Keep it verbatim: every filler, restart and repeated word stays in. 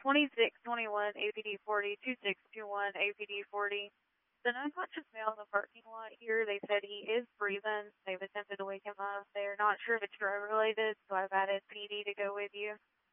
twenty-six twenty-one A P D forty, twenty-six twenty-one A P D forty. The unconscious male in the parking lot here, they said he is breathing. They've attempted to wake him up. They're not sure if it's drug related, so I've added P D to go with you.